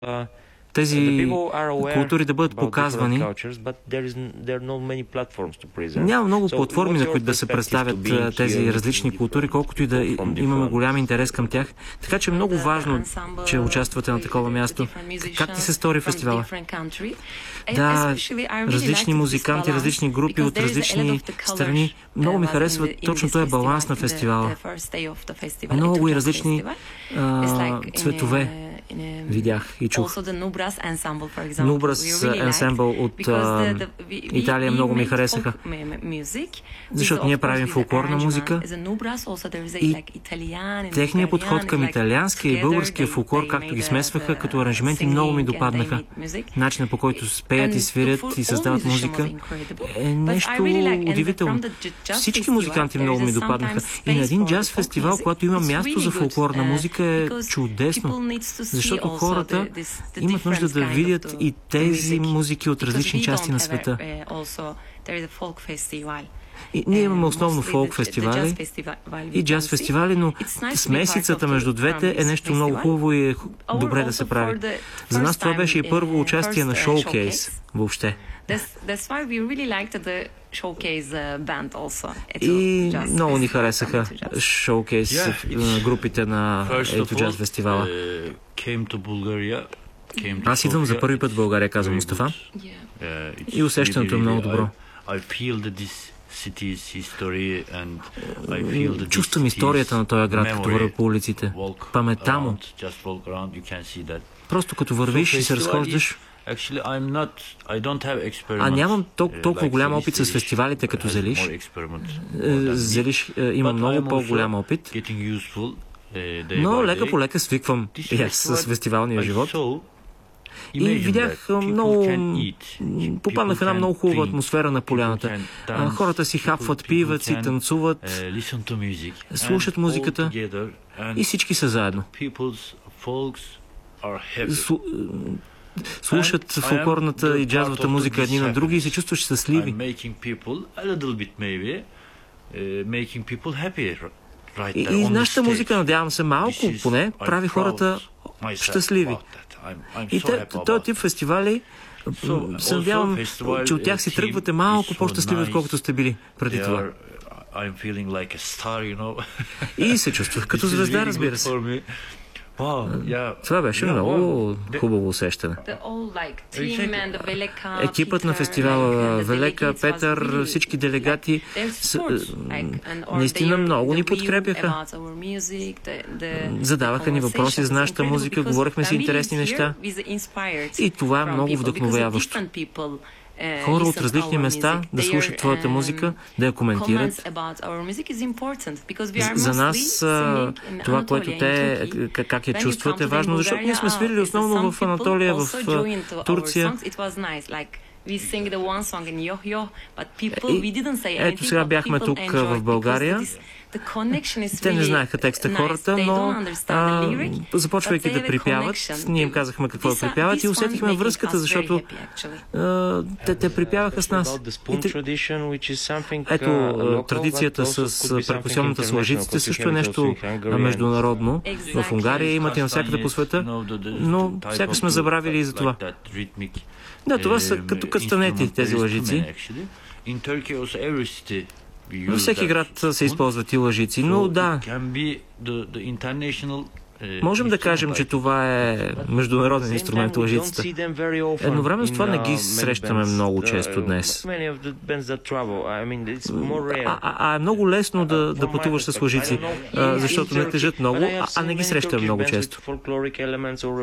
тези култури да бъдат показвани. Няма много платформи, на които да се представят тези различни култури, колкото и да имаме голям интерес към тях. Така че е много важно, че участвате на такова място. Как ти се стори фестивала? Да, различни музиканти, различни групи от различни страни. Много ми харесва точно този баланс на фестивала. Много и различни цветове видях и чух. Нубрас ансамбъл от Италия много ми харесаха, защото ние правим фолклорна музика и техният подход към италианския и българския фолклор, както ги смесваха като аранжименти, много ми допаднаха. Начинът, по който пеят и свирят и създават музика, е нещо удивително. Всички музиканти много ми допаднаха. И на един джаз фестивал, когато има място за фолклорна музика, е чудесно, защото хората имат нужда да видят и тези музики от различни части на света. И ние имаме основно фолк фестивали и джаз фестивали, но смесицата между двете е нещо много хубаво и е добре да се прави. За нас това беше и първо участие на шоукейс въобще. И много ни харесаха шоукейс групите на ето джаз фестивала. Аз идвам за първи път в България, казва Мустафа, и усещането е много добро. Чувствам историята на този град, като вървя по улиците. Паметта му. Просто като вървиш и се разхождаш. Нямам толкова голям опит с фестивалите, като Зелиш. Зелиш има много по-голям опит, но лека по лека свиквам с фестивалния живот. И видях попаднах в една много хубава атмосфера на поляната. Хората си хапват, пиват си, танцуват, слушат музиката и всички са заедно. Слушат фолклорната и джазвата музика едни на други и се чувстваш щастливи. И нашата музика, надявам се, малко поне, прави хората щастливи. И този тип фестивали, се надявам, че от тях си тръгвате малко по-щастливи, отколкото сте били преди това. И се чувствах като звезда, разбира се. Това беше много хубаво усещане. Екипът на фестивала, Велека, Петър, всички делегати наистина много ни подкрепяха. Задаваха ни въпроси за нашата музика, говорихме си интересни неща. И това е много вдъхновяващо. Хора от различни места да слушат твоята музика, да я коментират. За нас това, което те, как я чувстват, е важно, защото ние сме свирили основно в Анатолия, в Турция. Ето сега бяхме тук в България. Те не знаеха текста хората, но започвайки да припяват, ние им казахме какво да припяват и усетихме връзката, защото те припяваха с нас. Ето, традицията с перкусионната с лъжиците също е нещо международно. В Унгария имате и навсякъде по света, но сякаш сме забравили и за това. Да, това са като кастанети, тези лъжици. Във всеки град се използват и лъжици, но да, можем да кажем, че това е международен инструмент, лъжицата. Едновременно с това не ги срещаме много често днес. Е много лесно да пътуваш с лъжици, защото не тежат много, а не ги срещаме много често.